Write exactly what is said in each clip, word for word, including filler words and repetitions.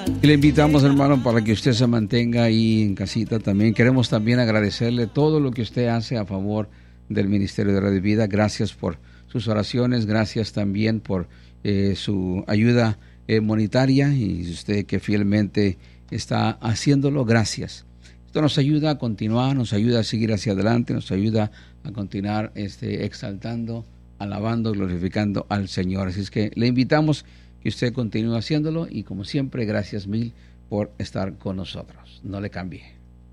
Y le invitamos, hermano, para que usted se mantenga ahí en casita también. Queremos también agradecerle todo lo que usted hace a favor del Ministerio de Radio Vida. Gracias por sus oraciones, gracias también por eh, su ayuda eh, monetaria, y usted que fielmente está haciéndolo, gracias. Esto nos ayuda a continuar, nos ayuda a seguir hacia adelante, nos ayuda a continuar este, exaltando, alabando, glorificando al Señor. Así es que le invitamos que usted continúe haciéndolo, y como siempre, gracias mil por estar con nosotros. No le cambie.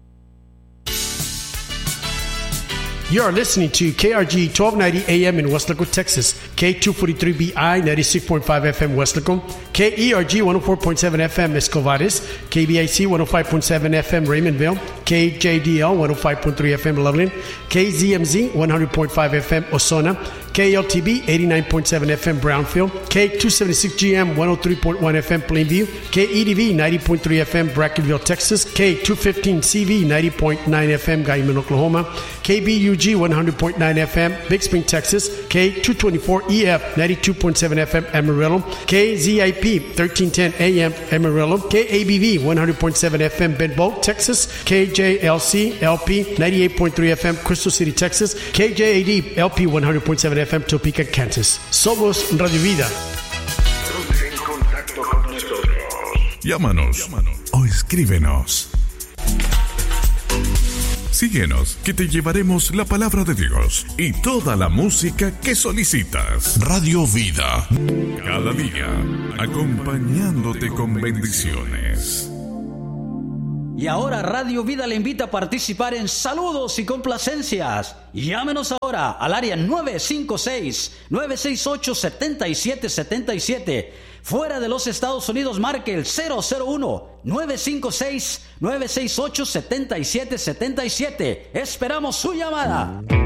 You are listening to K R G twelve ninety A M in Weslaco, Texas, K two forty-three B I ninety-six point five F M Weslaco, K E R G one oh four point seven F M Escovadis, K B I C one oh five point seven F M Raymondville, K J D L one oh five point three F M Loveland, K Z M Z one hundred point five F M Osona, K L T B eighty-nine point seven F M Brownfield, K two seventy-six G M one oh three point one F M Plainview, K E D V ninety point three F M Brackenville, Texas, K two fifteen C V ninety point nine F M Guyman, Oklahoma, K B U G one hundred point nine F M Big Spring, Texas, K two twenty-four E F ninety-two point seven F M Amarillo, K Z I P thirteen ten A M Amarillo, K A B V one hundred point seven F M Benbow, Texas, K J L C L P ninety-eight point three F M Crystal City, Texas, K J A D L P one hundred point seven F M Topeka, Kansas. Somos Radio Vida. Ponte en contacto con nosotros. Llámanos, Llámanos o escríbenos. Síguenos, que te llevaremos la palabra de Dios y toda la música que solicitas. Radio Vida, cada día acompañándote con bendiciones. Y ahora Radio Vida le invita a participar en saludos y complacencias. Llámenos ahora al área nueve cinco seis, nueve seis ocho, siete siete siete siete. Fuera de los Estados Unidos, marque el cero cero uno, nueve cinco seis, nueve seis ocho, siete siete siete siete. Esperamos su llamada.